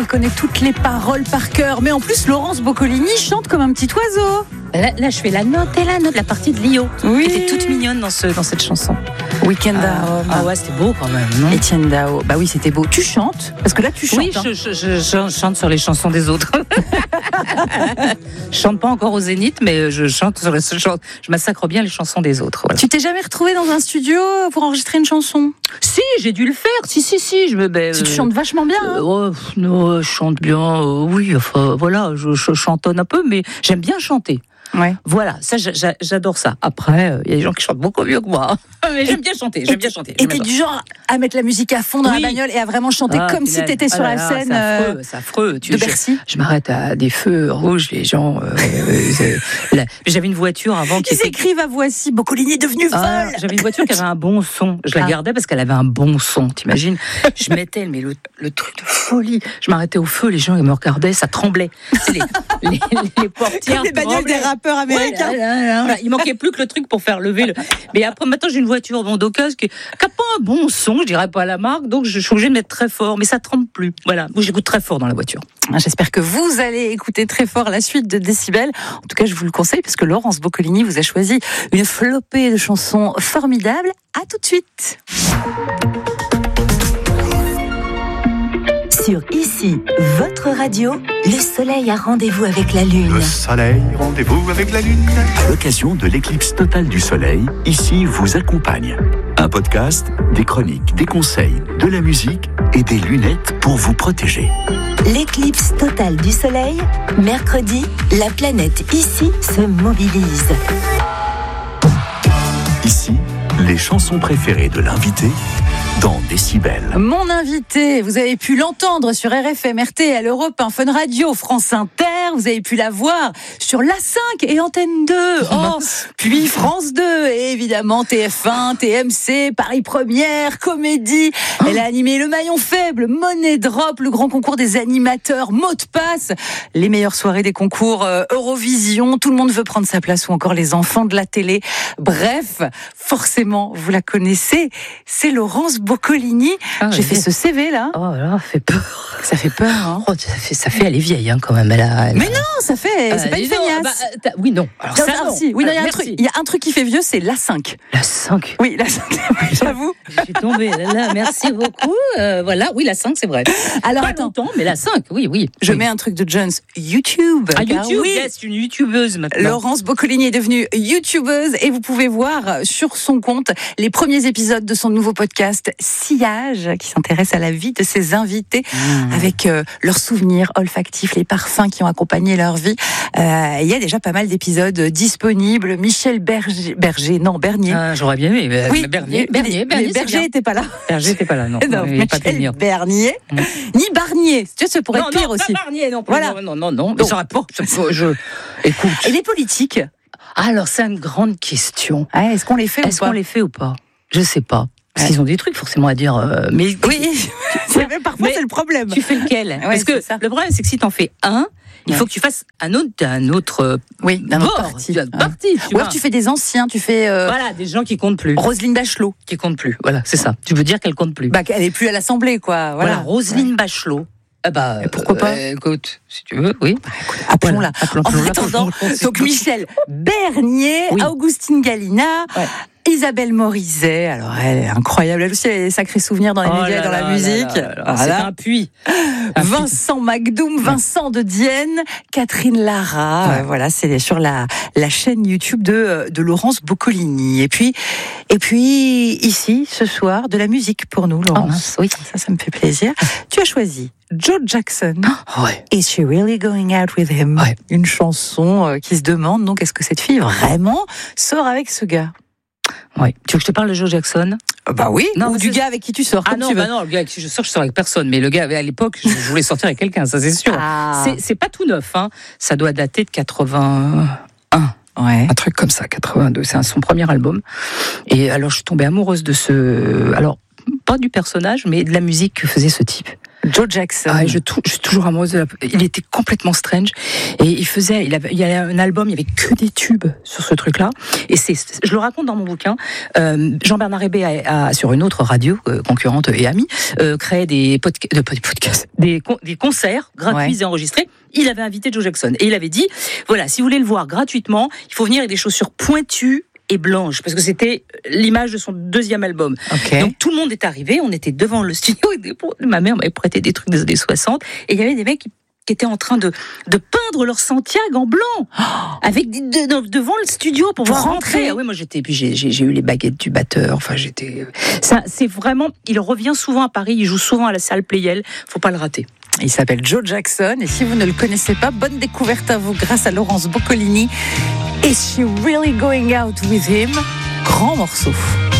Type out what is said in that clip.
elle connaît toutes les paroles par cœur. Mais en plus, Laurence Boccolini chante comme un petit oiseau. Là, je fais la note, la partie de Lio. Oui. Elle était toute mignonne dans cette chanson. Weekend à Rome. Ah ouais, c'était beau quand même, non? Etienne Dao. Bah oui, c'était beau. Tu chantes? Parce que là, tu chantes. Oui, je chante sur les chansons des autres. Je chante pas encore au Zénith, mais je chante sur je massacre bien les chansons des autres. Voilà. Tu t'es jamais retrouvé dans un studio pour enregistrer une chanson? Si, j'ai dû le faire. Si. Tu chantes vachement bien. Hein. Non, je chante bien. Oui, enfin voilà, je chantonne un peu, mais j'aime bien chanter. Ouais. Voilà, ça j'adore ça. Après, il y a des gens qui chantent beaucoup mieux que moi. Mais j'aime bien chanter. Et t'es du genre à mettre la musique à fond dans la bagnole et à vraiment chanter comme si t'étais sur la scène c'est affreux. de Bercy. Je m'arrête à des feux rouges, les gens... J'avais une voiture avant qui Ils écrivent à Voici, Boccolini est devenu folle. J'avais une voiture qui avait un bon son. Je la gardais parce qu'elle avait un bon son, t'imagines? Je mettais le truc de folie. Je m'arrêtais au feu, les gens ils me regardaient, ça tremblait. Les portières comme les bagnoles des rappeurs américains. Ouais, il manquait plus que le truc pour faire lever le... Mais après, maintenant, j'ai une voiture d'occasion qui n'a pas un bon son, je dirais pas la marque, donc je suis obligée de mettre très fort, mais ça tremble plus. Voilà, moi j'écoute très fort dans la voiture. J'espère que vous allez écouter très fort la suite de Décibel. En tout cas, je vous le conseille parce que Laurence Boccolini vous a choisi une flopée de chansons formidables. À tout de suite. Sur Ici, votre radio, le soleil a rendez-vous avec la lune. Le soleil, rendez-vous avec la lune. À l'occasion de l'éclipse totale du soleil, Ici vous accompagne. Un podcast, des chroniques, des conseils, de la musique et des lunettes pour vous protéger. L'éclipse totale du soleil, mercredi, la planète Ici se mobilise. Ici, les chansons préférées de l'invité dans Décibel. Mon invité, vous avez pu l'entendre sur RFM, RTL, Europe 1, Fun Radio, France Inter. Vous avez pu la voir sur l'A5 et Antenne 2. Puis France 2 et évidemment TF1, TMC, Paris Première, Comédie. Elle a animé Le Maillon Faible, Money Drop, le grand concours des animateurs, Mot de Passe, les meilleures soirées des concours Eurovision. Tout le monde veut prendre sa place ou encore les enfants de la télé. Bref, forcément, vous la connaissez. C'est Laurence Boccolini. J'ai fait ce CV là. Oh là, ça fait peur. Ça fait peur, hein. Oh, ça fait, elle est vieille hein, quand même. Mais non, ça fait, c'est pas une feignasse. Oui, non. Alors ça, non. Si. Oui, il y a un truc qui fait vieux, c'est l'A5. L'A5. Oui, l'A5. J'avoue. Je suis tombée là. Merci beaucoup. Voilà, oui, l'A5, c'est vrai. Alors pas attends, longtemps, mais l'A5, oui. Je mets un truc de Jones. YouTube. YouTube, oui. yes, une YouTubeuse maintenant. Laurence Boccolini est devenue YouTubeuse et vous pouvez voir sur son compte les premiers épisodes de son nouveau podcast Sillage, qui s'intéresse à la vie de ses invités avec leurs souvenirs olfactifs, les parfums qui ont accompagné leur vie. Il y a déjà pas mal d'épisodes disponibles. Michel Bernier. J'aurais bien aimé. Oui, Bernier, Berger n'était pas là. Berger n'était pas là, non. Non, Michel Bernier, ni Barnier. Tu sais, ça pourrait être pire aussi. Non, pas Barnier non plus. Voilà. Non. Mais ça aurait pas. Écoute. Et les politiques? Alors, c'est une grande question. Est-ce qu'on les fait ou pas? Je sais pas. Parce qu'ils ont des trucs forcément à dire. Mais oui, parfois c'est le problème. Tu fais lequel? Parce que le problème, c'est que si t'en fais un, il faut que tu fasses un autre d'un autre parti. Ou alors tu fais des anciens, tu fais... Voilà, des gens qui comptent plus. Roselyne Bachelot. Qui compte plus, voilà, c'est ça. Tu veux dire qu'elle compte plus. Elle est plus à l'Assemblée, quoi. Voilà, Roselyne Bachelot. Pourquoi pas écoute, si tu veux, oui. Appelons-la. En attendant, donc Michel Bernier, Augustine Galina... Isabelle Morizet, alors elle est incroyable, elle aussi elle a des sacrés souvenirs dans les médias et dans la musique. C'est un puits. Vincent Magdoum, Vincent de Dienne, Catherine Lara, voilà, c'est sur la chaîne YouTube de Laurence Boccolini. Et puis ici ce soir de la musique pour nous, Laurence. Oui, ça me fait plaisir. Tu as choisi Joe Jackson. Is She Really Going Out With Him? Une chanson qui se demande donc est-ce que cette fille vraiment sort avec ce gars? Oui. Tu veux que je te parle de Joe Jackson? Oui. Ou du gars avec qui tu sors. Non, le gars avec qui je sors avec personne. Mais le gars, à l'époque, je voulais sortir avec quelqu'un, ça c'est sûr. C'est pas tout neuf, hein. Ça doit dater de 81. Un truc comme ça, 82. C'est son premier album. Et alors, je suis tombée amoureuse de alors, pas du personnage, mais de la musique que faisait ce type. Joe Jackson. Ah, je suis toujours amoureuse de la... Il était complètement strange. Et il y avait un album, il y avait que des tubes sur ce truc-là. Et je le raconte dans mon bouquin. Jean-Bernard Hébé sur une autre radio, concurrente et amie, créait des podcasts, des concerts gratuits et enregistrés. Il avait invité Joe Jackson. Et il avait dit, voilà, si vous voulez le voir gratuitement, il faut venir avec des chaussures pointues et blanche, parce que c'était l'image de son deuxième album. Okay. Donc tout le monde est arrivé, on était devant le studio, et ma mère m'avait prêté des trucs des années 60, et il y avait des mecs qui étaient en train de peindre leur Santiago en blanc, avec devant le studio pour voir rentrer. Ah oui, moi j'ai eu les baguettes du batteur, enfin ça, c'est vraiment, il revient souvent à Paris, il joue souvent à la salle Playel, faut pas le rater. Il s'appelle Joe Jackson, et si vous ne le connaissez pas, bonne découverte à vous grâce à Laurence Boccolini. Is She Really Going Out With Him? Grand morceau.